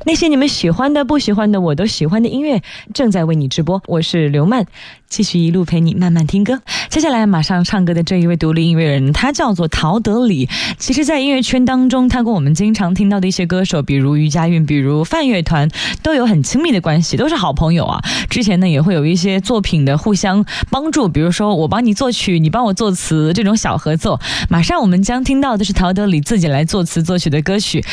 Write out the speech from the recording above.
那些你们喜欢的、不喜欢的，我都喜欢的音乐正在为你直播。我是刘曼，继续一路陪你慢慢听歌。接下来马上唱歌的这一位独立音乐人，他叫做陶德里。其实在音乐圈当中，他跟我们经常听到的一些歌手，比如余佳韵，比如范乐团，都有很亲密的关系，都是好朋友啊。之前呢也会有一些作品的互相帮助，比如说我帮你作曲，你帮我作词，这种小合作。马上我们将听到的是陶德里自己来作词作曲的歌曲，